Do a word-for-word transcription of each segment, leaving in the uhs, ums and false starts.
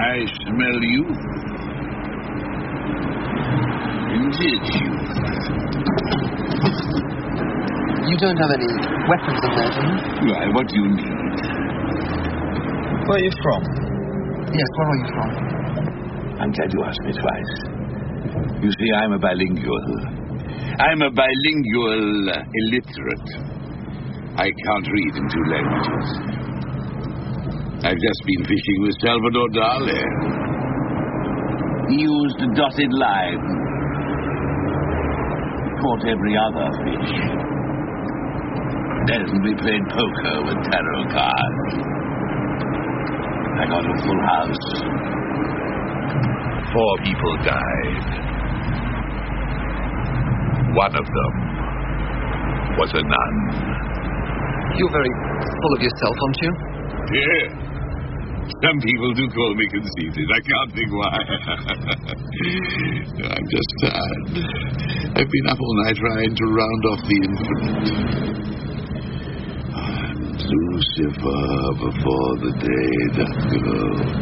I smell you. Did you? You don't have any weapons in there, do you? Why, what do you need? Where are you from? Yes, where are you from? I'm glad you asked me twice. You see, I'm a bilingual. I'm a bilingual uh, illiterate. I can't read in two languages. I've just been fishing with Salvador Dali. He used a dotted line. Caught every other fish. Then we played poker with tarot cards. I got a full house. Four people died. One of them was a nun. You're very full of yourself, aren't you? Yeah. Some people do call me conceited. I can't think why. I'm just tired. I've been up all night trying to round off the infinite. I'm Lucifer before the day doth go.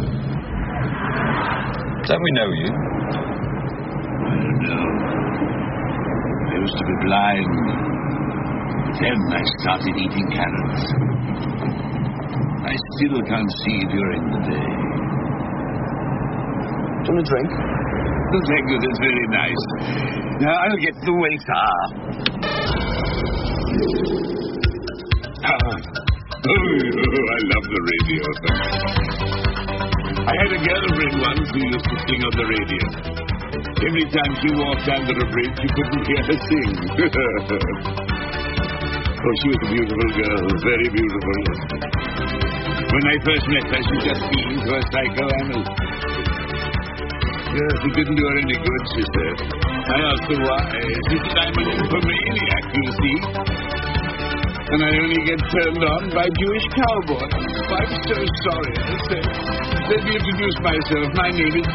Don't we know you? I don't know. I used to be blind. Then I started eating carrots. I still can't see during the day. Do you want a drink? Oh, thank you, that's very nice. Now I'll get the waiter. Ah. Oh, I love the radio. I had a girlfriend once who used to sing on the radio. Every time she walked under a bridge, you couldn't hear her sing. Oh, she was a beautiful girl, very beautiful. When I first met her, she just beamed to a psychoanalyst. Yes, it didn't do her any good, she said. I asked her why. She said, I'm an infomaniac, you see. And I only get turned on by Jewish cowboys. I'm so sorry, I said. Let me introduce myself. My name is